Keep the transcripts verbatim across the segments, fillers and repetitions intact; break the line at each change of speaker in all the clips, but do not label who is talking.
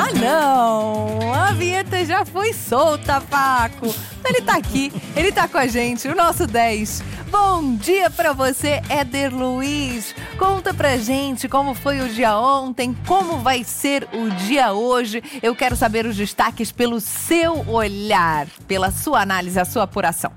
Ah, não! A vinheta já foi solta, Paco. Ele tá aqui, ele tá com a gente, o nosso dez. Bom dia pra você, Éder Luiz. Conta pra gente como foi o dia ontem, como vai ser o dia hoje. Eu quero saber os destaques pelo seu olhar, pela sua análise, a sua apuração.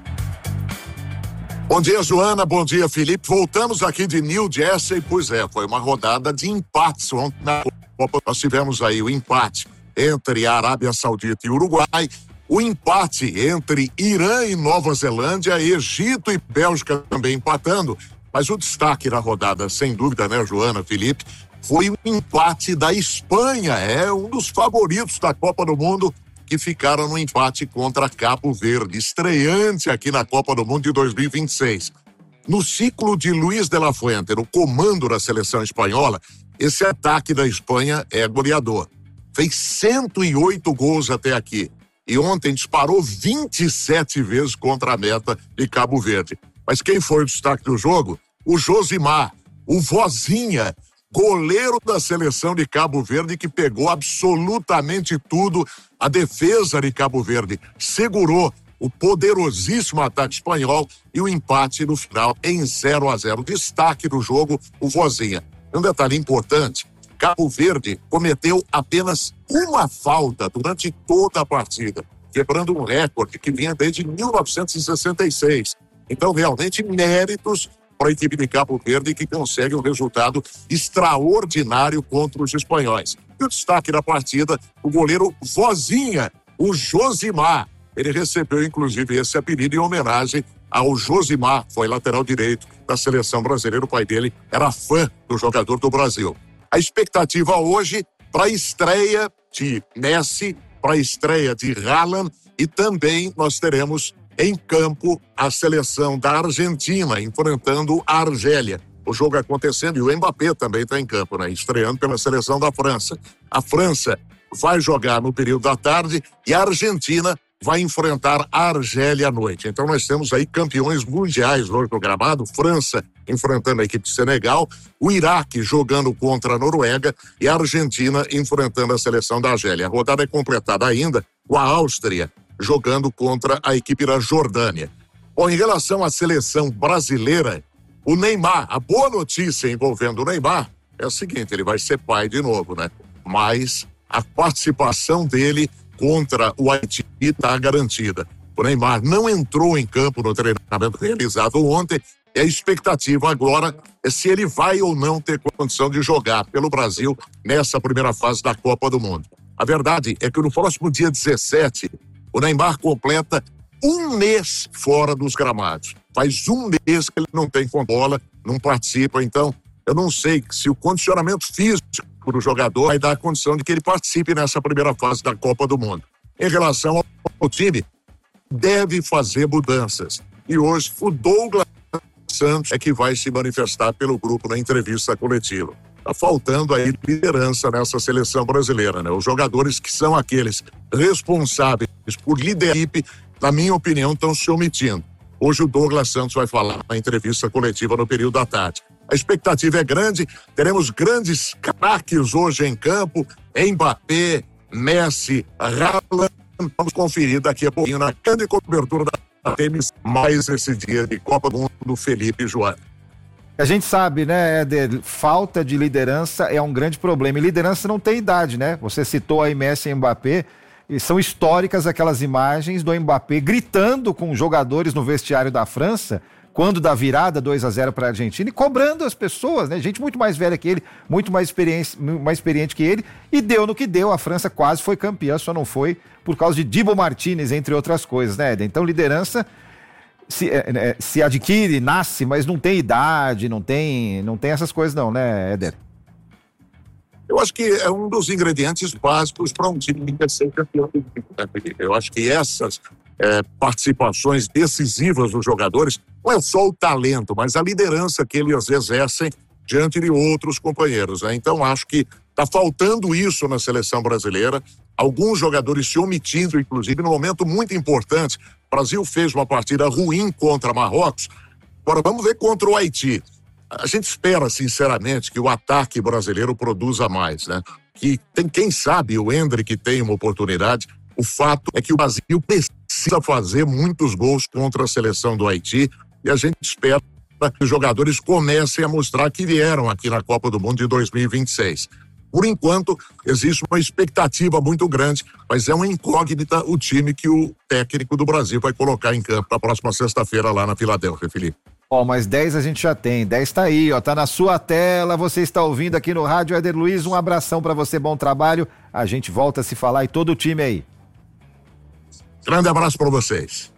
Bom dia, Joana. Bom dia, Felipe. Voltamos aqui de New Jersey. Pois é, foi uma rodada de empates ontem na Copa. Nós tivemos aí o empate entre a Arábia Saudita e o Uruguai, o empate entre Irã e Nova Zelândia, Egito e Bélgica também empatando. Mas o destaque da rodada, sem dúvida, né, Joana, Felipe, foi o empate da Espanha. É um dos favoritos da Copa do Mundo, que ficaram no empate contra Cabo Verde, estreante aqui na Copa do Mundo de dois mil e vinte e seis. No ciclo de Luis de la Fuente, no comando da seleção espanhola, esse ataque da Espanha é goleador. Fez cento e oito gols até aqui. E ontem disparou vinte e sete vezes contra a meta de Cabo Verde. Mas quem foi o destaque do jogo? O Josimar, o Vozinha, goleiro da seleção de Cabo Verde, que pegou absolutamente tudo. A defesa de Cabo Verde segurou o poderosíssimo ataque espanhol e o empate no final em zero a zero. Destaque do jogo, o Vozinha. Um detalhe importante, Cabo Verde cometeu apenas uma falta durante toda a partida, quebrando um recorde que vinha desde mil novecentos e sessenta e seis. Então, realmente, méritos para a equipe de Cabo Verde, que consegue um resultado extraordinário contra os espanhóis. E o destaque da partida, o goleiro Vozinha, o Josimar. Ele recebeu, inclusive, esse apelido em homenagem ao Josimar, foi lateral direito da seleção brasileira. O pai dele era fã do jogador do Brasil. A expectativa hoje para a estreia de Messi, para a estreia de Haaland, e também nós teremos em campo a seleção da Argentina enfrentando a Argélia. O jogo acontecendo e o Mbappé também está em campo, né? Estreando pela seleção da França. A França vai jogar no período da tarde e a Argentina vai enfrentar a Argélia à noite. Então nós temos aí campeões mundiais hoje no gramado, França enfrentando a equipe de Senegal, o Iraque jogando contra a Noruega e a Argentina enfrentando a seleção da Argélia. A rodada é completada ainda com a Áustria jogando contra a equipe da Jordânia. Bom, em relação à seleção brasileira, o Neymar, a boa notícia envolvendo o Neymar é a seguinte, ele vai ser pai de novo, né? Mas a participação dele contra o Haiti está garantida. O Neymar não entrou em campo no treinamento realizado ontem e a expectativa agora é se ele vai ou não ter condição de jogar pelo Brasil nessa primeira fase da Copa do Mundo. A verdade é que no próximo dia dezessete, o Neymar completa um mês fora dos gramados. Faz um mês que ele não tem com bola, não participa. Então, eu não sei se o condicionamento físico do jogador vai dar a condição de que ele participe nessa primeira fase da Copa do Mundo. Em relação ao time, deve fazer mudanças. E hoje, o Douglas Santos é que vai se manifestar pelo grupo na entrevista coletiva. Está faltando aí liderança nessa seleção brasileira, né? Os jogadores que são aqueles responsáveis por liderar a equipe, na minha opinião, estão se omitindo. Hoje o Douglas Santos vai falar na entrevista coletiva no período da tarde. A expectativa é grande, teremos grandes craques hoje em campo, Mbappé, Messi, Haaland. Vamos conferir daqui a pouquinho na grande cobertura da Tênis, mais esse dia de Copa do Mundo do Felipe e Joana.
A gente sabe, né, Éder, falta de liderança é um grande problema. E liderança não tem idade, né? Você citou aí Messi e Mbappé, e são históricas aquelas imagens do Mbappé gritando com jogadores no vestiário da França, quando dá virada dois a zero para a Argentina, e cobrando as pessoas, né? Gente muito mais velha que ele, muito mais experiente, mais experiente que ele, e deu no que deu. A França quase foi campeã, só não foi por causa de Dibu Martínez, entre outras coisas, né, Éder? Então, liderança Se, é, se adquire, nasce, mas não tem idade, não tem, não tem essas coisas não, né, Éder?
Eu acho que é um dos ingredientes básicos para um time que quer ser campeão. Eu acho que essas é, participações decisivas dos jogadores não é só o talento, mas a liderança que eles exercem diante de outros companheiros, né? Então acho que está faltando isso na seleção brasileira, alguns jogadores se omitindo, inclusive, num momento muito importante. O Brasil fez uma partida ruim contra Marrocos. Agora vamos ver contra o Haiti. A gente espera, sinceramente, que o ataque brasileiro produza mais, né? que tem, quem sabe o Endrick tem uma oportunidade. O fato é que o Brasil precisa fazer muitos gols contra a seleção do Haiti e a gente espera que os jogadores comecem a mostrar que vieram aqui na Copa do Mundo de dois mil e vinte e seis. Por enquanto, existe uma expectativa muito grande, mas é uma incógnita o time que o técnico do Brasil vai colocar em campo na próxima sexta-feira lá na Filadélfia, Felipe.
Ó, oh, mas dez a gente já tem, dez tá aí, ó, tá na sua tela, você está ouvindo aqui no Rádio Éder Luiz, um abração pra você, bom trabalho, a gente volta a se falar e todo o time aí.
Grande abraço pra vocês.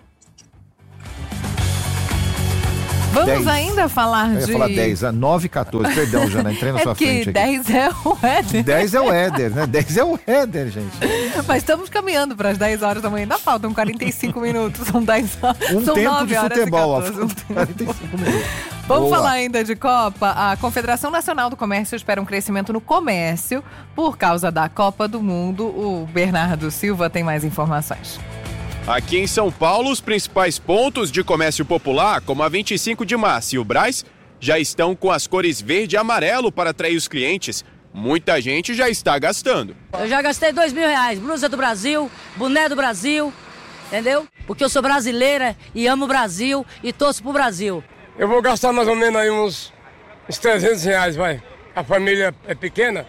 Vamos
dez.
Ainda falar
Eu
de...
ia falar dez, nove e quatorze, perdão, Jana, entrei na
é
sua frente aqui.
dez é o Éder.
dez é o Éder, né? dez é o Éder, gente.
Mas estamos caminhando para as dez horas da manhã, ainda faltam quarenta e cinco minutos, são dez horas,
Um
são
tempo
nove
de
horas
futebol,
e quatorze.
quarenta e cinco minutos.
Vamos
Boa.
falar ainda de Copa. A Confederação Nacional do Comércio espera um crescimento no comércio por causa da Copa do Mundo. O Bernardo Silva tem mais informações.
Aqui em São Paulo, os principais pontos de comércio popular, como a vinte e cinco de março e o Brás, já estão com as cores verde e amarelo para atrair os clientes. Muita gente já está gastando.
Eu já gastei dois mil reais, blusa do Brasil, boné do Brasil, entendeu? Porque eu sou brasileira e amo o Brasil e torço pro Brasil.
Eu vou gastar mais ou menos aí uns, uns trezentos reais, vai. A família é pequena,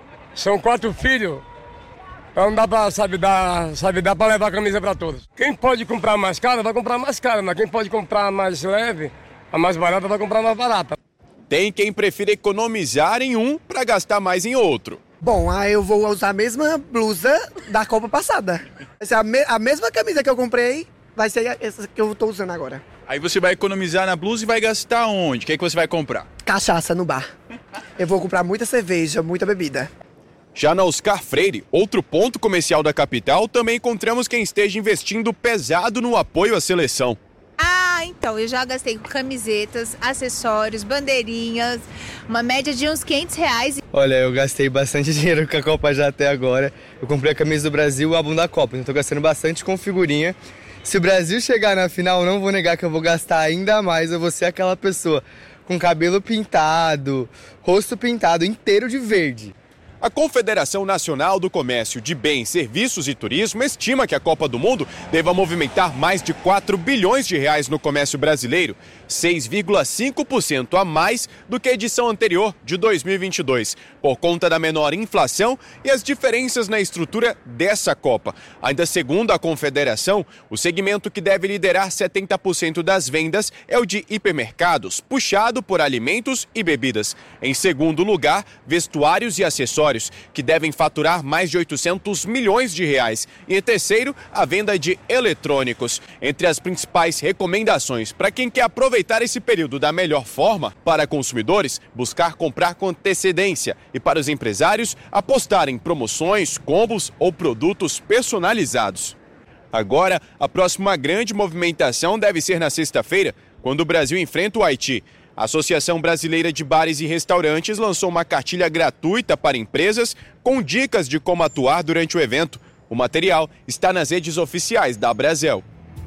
são quatro filhos. Então não dá pra, sabe, dar, sabe, dá pra levar a camisa pra todos. Quem pode comprar mais caro, vai comprar mais caro, mas quem pode comprar mais leve, a mais barata, vai comprar mais barata.
Tem quem prefira economizar em um para gastar mais em outro.
Bom, aí eu vou usar a mesma blusa da Copa passada. Essa é a, me- a mesma camisa que eu comprei, vai ser essa que eu tô usando agora.
Aí você vai economizar na blusa e vai gastar onde? O que é que você vai comprar?
Cachaça no bar. Eu vou comprar muita cerveja, muita bebida.
Já na Oscar Freire, outro ponto comercial da capital, também encontramos quem esteja investindo pesado no apoio à seleção.
Ah, então, eu já gastei com camisetas, acessórios, bandeirinhas, uma média de uns quinhentos reais.
Olha, eu gastei bastante dinheiro com a Copa já até agora. Eu comprei a camisa do Brasil e o álbum da Copa, então tô gastando bastante com figurinha. Se o Brasil chegar na final, não vou negar que eu vou gastar ainda mais, eu vou ser aquela pessoa com cabelo pintado, rosto pintado inteiro de verde.
A Confederação Nacional do Comércio de Bens, Serviços e Turismo estima que a Copa do Mundo deva movimentar mais de quatro bilhões de reais no comércio brasileiro, seis vírgula cinco por cento a mais do que a edição anterior de dois mil e vinte e dois, por conta da menor inflação e as diferenças na estrutura dessa Copa. Ainda segundo a Confederação, o segmento que deve liderar setenta por cento das vendas é o de hipermercados, puxado por alimentos e bebidas. Em segundo lugar, vestuários e acessórios, que devem faturar mais de oitocentos milhões de reais. E em terceiro, a venda de eletrônicos. Entre as principais recomendações para quem quer aproveitar esse período da melhor forma, para consumidores, buscar comprar com antecedência e para os empresários, apostar em promoções, combos ou produtos personalizados. Agora, a próxima grande movimentação deve ser na sexta-feira, quando o Brasil enfrenta o Haiti. A Associação Brasileira de Bares e Restaurantes lançou uma cartilha gratuita para empresas com dicas de como atuar durante o evento. O material está nas redes oficiais da Brasel.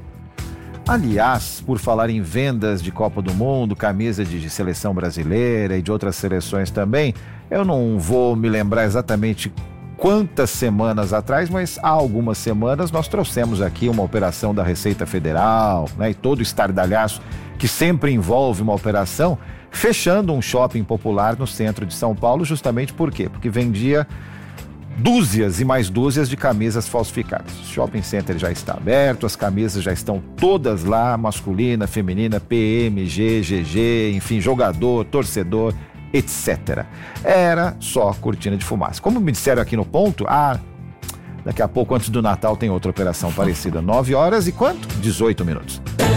Aliás, por falar em vendas de Copa do Mundo, camisa de seleção brasileira e de outras seleções também, eu não vou me lembrar exatamente quantas semanas atrás, mas há algumas semanas nós trouxemos aqui uma operação da Receita Federal, né, e todo o estardalhaço que sempre envolve uma operação, fechando um shopping popular no centro de São Paulo, justamente por quê? Porque vendia dúzias e mais dúzias de camisas falsificadas. O shopping center já está aberto, as camisas já estão todas lá, masculina, feminina, P M, G, G G, enfim, jogador, torcedor, etcétera. Era só cortina de fumaça. Como me disseram aqui no ponto, ah, daqui a pouco, antes do Natal, tem outra operação parecida. nove horas e quanto? dezoito minutos.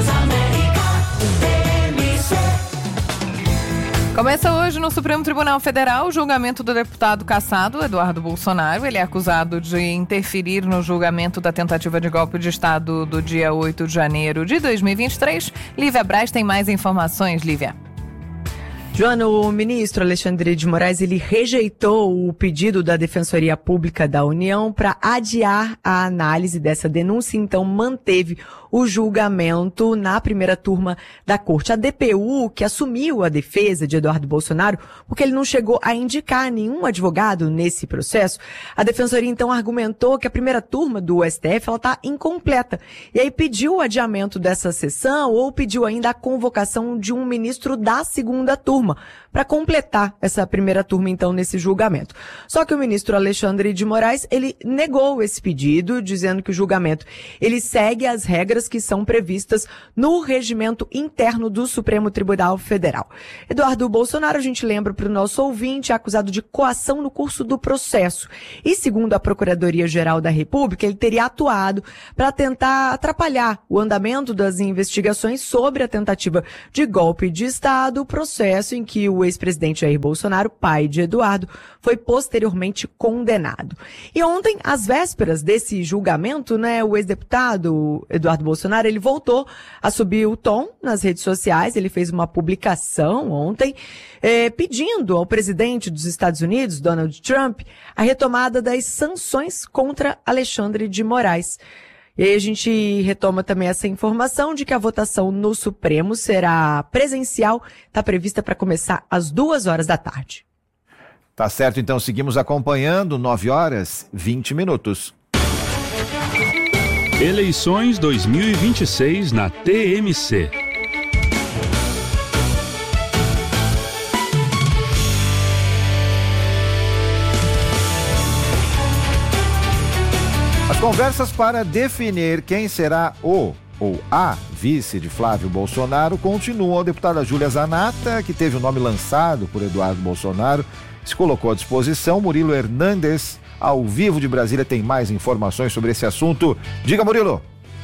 Começa hoje no Supremo Tribunal Federal o julgamento do deputado cassado Eduardo Bolsonaro. Ele é acusado de interferir no julgamento da tentativa de golpe de Estado do dia oito de janeiro de dois mil e vinte e três. Lívia Braz tem mais informações, Lívia.
Joana, o ministro Alexandre de Moraes, ele rejeitou o pedido da Defensoria Pública da União para adiar a análise dessa denúncia, então manteve o julgamento na primeira turma da corte. A D P U, que assumiu a defesa de Eduardo Bolsonaro, porque ele não chegou a indicar nenhum advogado nesse processo, a Defensoria então argumentou que a primeira turma do S T F ela está incompleta. E aí pediu o adiamento dessa sessão ou pediu ainda a convocação de um ministro da segunda turma para completar essa primeira turma, então, nesse julgamento. Só que o ministro Alexandre de Moraes, ele negou esse pedido, dizendo que o julgamento, ele segue as regras que são previstas no regimento interno do Supremo Tribunal Federal. Eduardo Bolsonaro, a gente lembra para o nosso ouvinte, é acusado de coação no curso do processo. E, segundo a Procuradoria-Geral da República, ele teria atuado para tentar atrapalhar o andamento das investigações sobre a tentativa de golpe de Estado, o processo em que o ex-presidente Jair Bolsonaro, pai de Eduardo, foi posteriormente condenado. E ontem, às vésperas desse julgamento, né, o ex-deputado Eduardo Bolsonaro, ele voltou a subir o tom nas redes sociais, ele fez uma publicação ontem, eh, pedindo ao presidente dos Estados Unidos, Donald Trump, a retomada das sanções contra Alexandre de Moraes. E aí a gente retoma também essa informação de que a votação no Supremo será presencial, está prevista para começar às duas horas da tarde.
Tá certo, então seguimos acompanhando, nove horas, vinte minutos.
Eleições dois mil e vinte e seis na T M C.
As conversas para definir quem será o ou a vice de Flávio Bolsonaro continuam. A deputada Júlia Zanata, que teve o nome lançado por Eduardo Bolsonaro, se colocou à disposição. Murilo Hernandes, ao vivo de Brasília, tem mais informações sobre esse assunto. Diga, Murilo.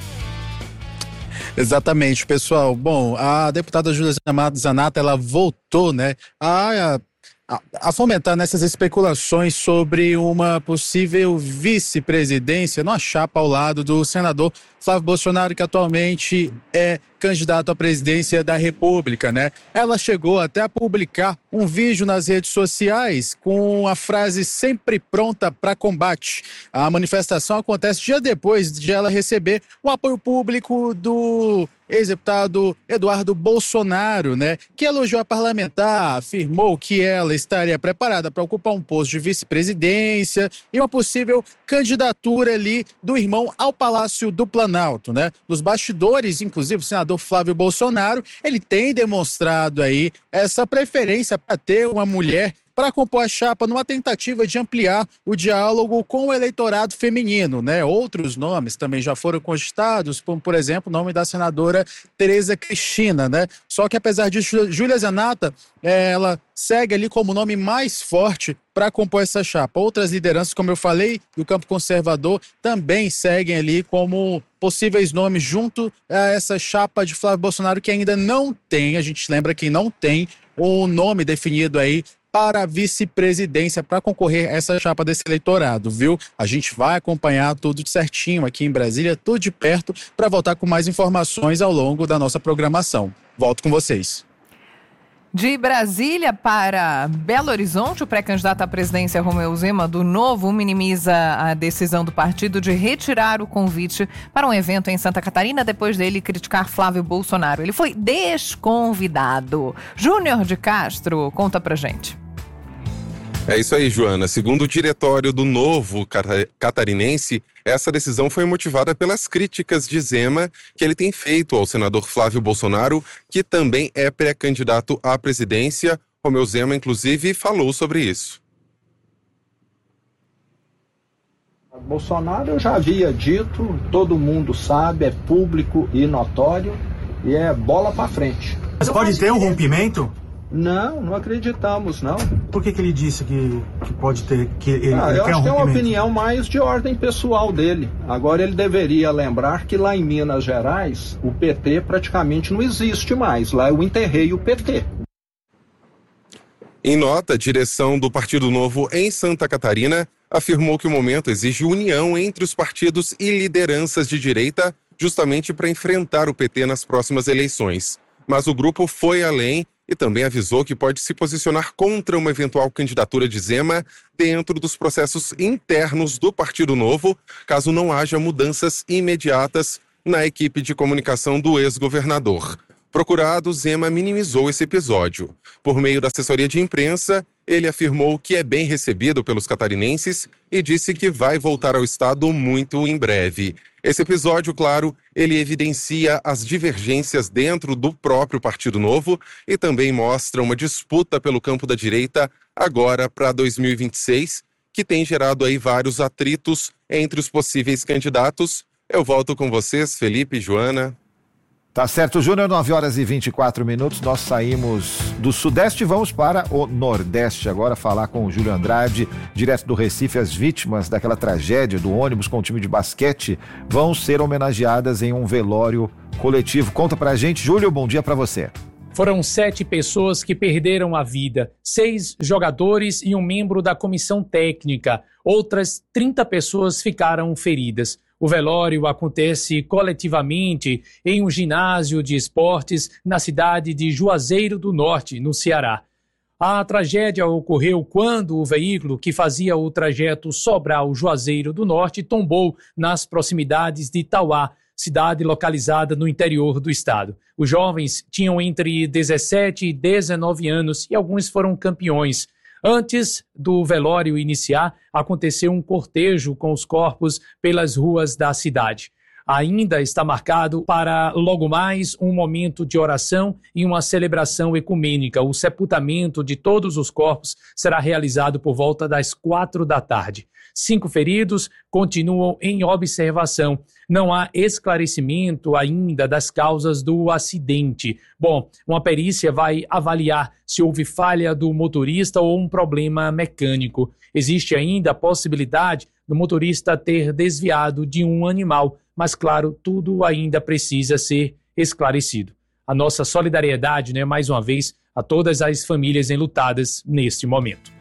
Exatamente, pessoal. Bom, a deputada Júlia Zanata, ela voltou, né, a... a fomentar nessas especulações sobre uma possível vice-presidência numa chapa ao lado do senador Flávio Bolsonaro, que atualmente é candidato à presidência da República, né? Ela chegou até a publicar um vídeo nas redes sociais com a frase sempre pronta para combate. A manifestação acontece dia depois de ela receber o apoio público do ex-deputado Eduardo Bolsonaro, né, que elogiou a parlamentar, afirmou que ela estaria preparada para ocupar um posto de vice-presidência e uma possível candidatura ali do irmão ao Palácio do Planalto, né? Nos bastidores, inclusive, o senador Flávio Bolsonaro, ele tem demonstrado aí essa preferência para ter uma mulher para compor a chapa numa tentativa de ampliar o diálogo com o eleitorado feminino, né? Outros nomes também já foram cogitados, como, por exemplo, o nome da senadora Tereza Cristina, né? Só que, apesar disso, Júlia Zanata, ela segue ali como nome mais forte para compor essa chapa. Outras lideranças, como eu falei, do campo conservador, também seguem ali como possíveis nomes junto a essa chapa de Flávio Bolsonaro, que ainda não tem, a gente lembra que não tem o nome definido aí para a vice-presidência, para concorrer a essa chapa desse eleitorado, viu? A gente vai acompanhar tudo certinho aqui em Brasília, tudo de perto, para voltar com mais informações ao longo da nossa programação. Volto com vocês.
De Brasília para Belo Horizonte, o pré-candidato à presidência Romeu Zema do Novo minimiza a decisão do partido de retirar o convite para um evento em Santa Catarina depois dele criticar Flávio Bolsonaro. Ele foi desconvidado. Júnior de Castro, conta pra gente.
É isso aí, Joana. Segundo o diretório do Novo Catarinense, essa decisão foi motivada pelas críticas de Zema que ele tem feito ao senador Flávio Bolsonaro, que também é pré-candidato à presidência. Romeu Zema, inclusive, falou sobre isso.
Bolsonaro eu já havia dito, todo mundo sabe, é público e notório, e é bola para frente.
Mas pode ter um rompimento?
Não, não acreditamos, não.
Por que que ele disse que, que pode ter, que ele,
ah,
ele
eu
quer
acho
um
que é uma
rompimento?
opinião mais de ordem pessoal dele. Agora ele deveria lembrar que lá em Minas Gerais, o P T praticamente não existe mais. Lá eu enterrei o P T.
Em nota, a direção do Partido Novo em Santa Catarina afirmou que o momento exige união entre os partidos e lideranças de direita, justamente para enfrentar o P T nas próximas eleições. Mas o grupo foi além e também avisou que pode se posicionar contra uma eventual candidatura de Zema dentro dos processos internos do Partido Novo, caso não haja mudanças imediatas na equipe de comunicação do ex-governador. Procurado, Zema minimizou esse episódio. Por meio da assessoria de imprensa, ele afirmou que é bem recebido pelos catarinenses e disse que vai voltar ao estado muito em breve. Esse episódio, claro, ele evidencia as divergências dentro do próprio Partido Novo e também mostra uma disputa pelo campo da direita agora para dois mil e vinte e seis, que tem gerado aí vários atritos entre os possíveis candidatos. Eu volto com vocês, Felipe e Joana.
Tá certo, Júnior, nove horas e vinte e quatro minutos, nós saímos do Sudeste e vamos para o Nordeste agora falar com o Júlio Andrade, direto do Recife. As vítimas daquela tragédia do ônibus com o time de basquete vão ser homenageadas em um velório coletivo. Conta pra gente, Júlio, bom dia pra você.
Foram sete pessoas que perderam a vida, seis jogadores e um membro da comissão técnica. Outras trinta pessoas ficaram feridas. O velório acontece coletivamente em um ginásio de esportes na cidade de Juazeiro do Norte, no Ceará. A tragédia ocorreu quando o veículo que fazia o trajeto Sobral-Juazeiro do Norte tombou nas proximidades de Tauá, cidade localizada no interior do estado. Os jovens tinham entre dezessete e dezenove anos e alguns foram campeões. Antes do velório iniciar, aconteceu um cortejo com os corpos pelas ruas da cidade. Ainda está marcado para logo mais um momento de oração e uma celebração ecumênica. O sepultamento de todos os corpos será realizado por volta das quatro da tarde. Cinco feridos continuam em observação. Não há esclarecimento ainda das causas do acidente. Bom, uma perícia vai avaliar se houve falha do motorista ou um problema mecânico. Existe ainda a possibilidade do motorista ter desviado de um animal, mas, claro, tudo ainda precisa ser esclarecido. A nossa solidariedade, né, mais uma vez, a todas as famílias enlutadas neste momento.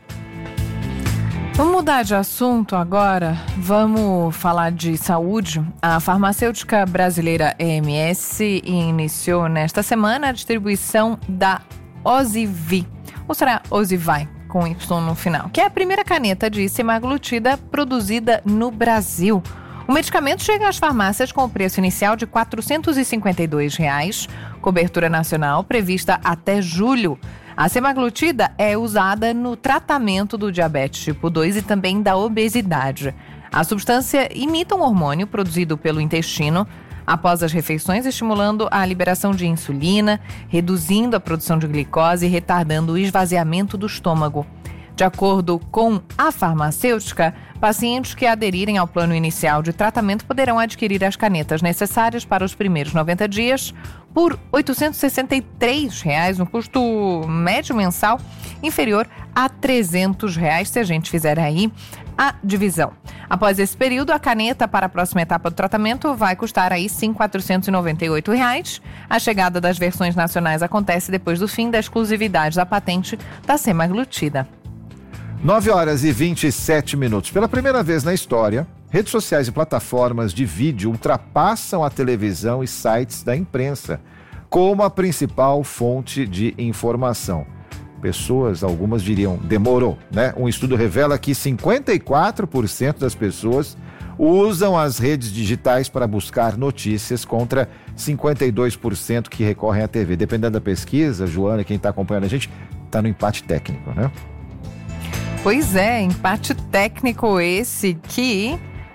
Vamos mudar de assunto agora, vamos falar de saúde. A farmacêutica brasileira E M S iniciou nesta semana a distribuição da Ozivy, ou será Ozivy, com Y no final, que é a primeira caneta de semaglutida produzida no Brasil. O medicamento chega às farmácias com o preço inicial de quatrocentos e cinquenta e dois reais, cobertura nacional prevista até julho. A semaglutida é usada no tratamento do diabetes tipo dois e também da obesidade. A substância imita um hormônio produzido pelo intestino após as refeições, estimulando a liberação de insulina, reduzindo a produção de glicose e retardando o esvaziamento do estômago. De acordo com a farmacêutica, pacientes que aderirem ao plano inicial de tratamento poderão adquirir as canetas necessárias para os primeiros noventa dias por oitocentos e sessenta e três reais, um custo médio mensal inferior a trezentos reais, se a gente fizer aí a divisão. Após esse período, a caneta para a próxima etapa do tratamento vai custar aí sim quatrocentos e noventa e oito reais. A chegada das versões nacionais acontece depois do fim da exclusividade da patente da semaglutida.
nove horas e vinte e sete minutos. Pela primeira vez na história, redes sociais e plataformas de vídeo ultrapassam a televisão e sites da imprensa como a principal fonte de informação. Pessoas, algumas diriam, demorou, né? Um estudo revela que cinquenta e quatro por cento das pessoas usam as redes digitais para buscar notícias, contra cinquenta e dois por cento que recorrem à T V. Dependendo da pesquisa, Joana, quem está acompanhando a gente, está no empate técnico, né?
Pois é, empate técnico esse que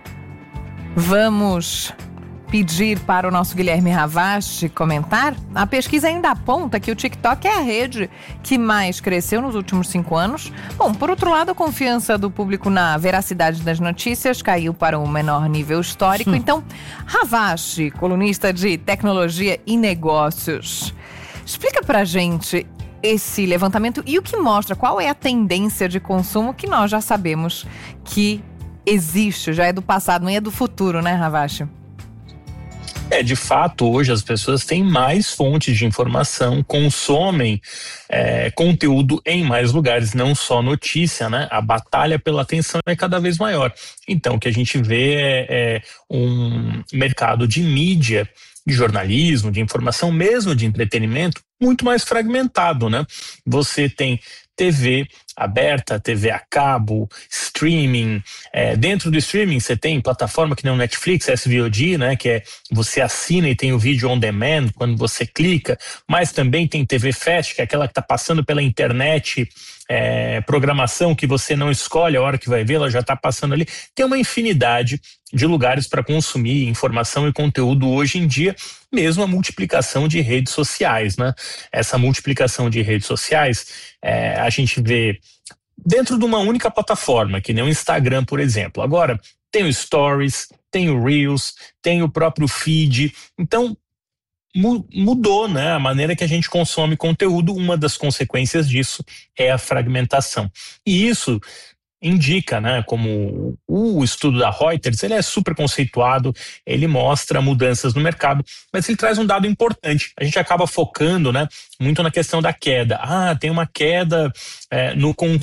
vamos pedir para o nosso Guilherme Ravache comentar. A pesquisa ainda aponta que o TikTok é a rede que mais cresceu nos últimos cinco anos. Bom, por outro lado, a confiança do público na veracidade das notícias caiu para o menor nível histórico. Hum. Então, Ravache, colunista de tecnologia e negócios, explica pra gente esse levantamento e o que mostra qual é a tendência de consumo que nós já sabemos que existe, já é do passado, não é do futuro, né, Ravache?
É, de fato, hoje as pessoas têm mais fontes de informação, consomem é, conteúdo em mais lugares, não só notícia, né? A batalha pela atenção é cada vez maior. Então, o que a gente vê é, é um mercado de mídia, de jornalismo, de informação, mesmo de entretenimento, muito mais fragmentado, né? Você tem T V aberta, T V a cabo, streaming. É, dentro do streaming você tem plataforma que nem o Netflix, S V O D, né? Que é você assina e tem o vídeo on demand quando você clica, mas também tem T V Fast, que é aquela que está passando pela internet, é, programação que você não escolhe a hora que vai ver, ela já está passando ali. Tem uma infinidade de lugares para consumir informação e conteúdo hoje em dia, mesmo a multiplicação de redes sociais, né? Essa multiplicação de redes sociais, é, a gente vê dentro de uma única plataforma, que nem o Instagram, por exemplo. Agora, tem o Stories, tem o Reels, tem o próprio feed. Então, mu- mudou, né, a maneira que a gente consome conteúdo. Uma das consequências disso é a fragmentação. E isso indica, né, como o estudo da Reuters, ele é super conceituado, ele mostra mudanças no mercado, mas ele traz um dado importante. A gente acaba focando, né, muito na questão da queda. Ah, tem uma queda é, no,